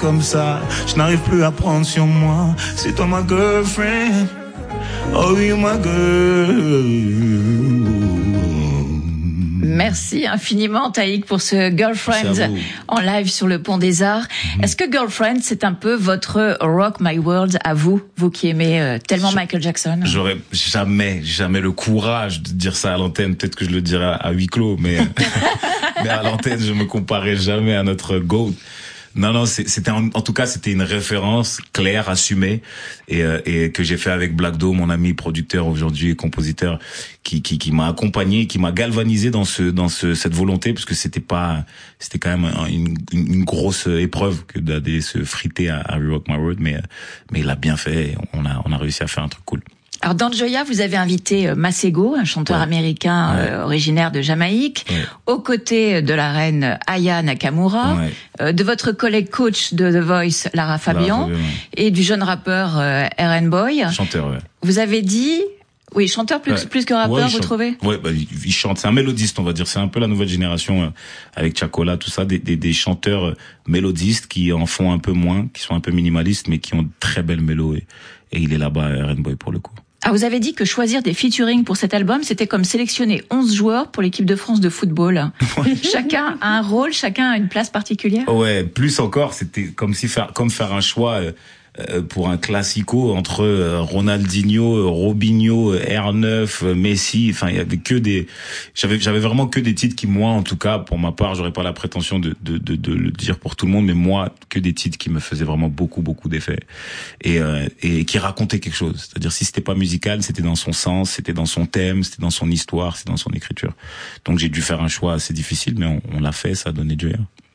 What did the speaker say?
comme ça. Je n'arrive plus à prendre sur moi. C'est toi ma girlfriend. Oh you my girl. Merci infiniment Taïk pour ce Girlfriend en live sur le Pont des Arts. Est-ce que Girlfriend c'est un peu votre Rock My World à vous qui aimez tellement Michael Jackson? J'aurais jamais le courage de dire ça à l'antenne. Peut-être que je le dirais à huis clos, mais mais à l'antenne je me comparais jamais à notre GOAT. Non, c'était en tout cas c'était une référence claire, assumée et que j'ai fait avec Black Dome, mon ami producteur aujourd'hui et compositeur qui m'a accompagné, qui m'a galvanisé dans cette volonté parce que c'était quand même une grosse épreuve que d'aller se friter à Rock My World mais il a bien fait, on a réussi à faire un truc cool. Alors dans Joya, vous avez invité Masego, un chanteur américain originaire de Jamaïque, aux côtés de la reine Aya Nakamura, de votre collègue coach de The Voice, Lara Fabian, et du jeune rappeur RN Boy. Chanteur, Vous avez dit... Oui, chanteur plus que rappeur, vous trouvez? Ouais, il chante. C'est un mélodiste, on va dire. C'est un peu la nouvelle génération avec Chacola, tout ça, des chanteurs mélodistes qui en font un peu moins, qui sont un peu minimalistes, mais qui ont de très belles mélos. Et il est là-bas, RN Boy, pour le coup. Ah, vous avez dit que choisir des featuring pour cet album, c'était comme sélectionner 11 joueurs pour l'équipe de France de football. Chacun a un rôle, chacun a une place particulière. Ouais, plus encore, c'était comme faire un choix pour un classico entre Ronaldinho, Robinho, R9, Messi. Enfin, il y avait j'avais vraiment que des titres qui, moi, en tout cas, pour ma part, j'aurais pas la prétention de le dire pour tout le monde, mais moi, que des titres qui me faisaient vraiment beaucoup d'effets et qui racontaient quelque chose. C'est-à-dire, si c'était pas musical, c'était dans son sens, c'était dans son thème, c'était dans son histoire, c'était dans son écriture. Donc, j'ai dû faire un choix assez difficile, mais on l'a fait, ça a donné Joya.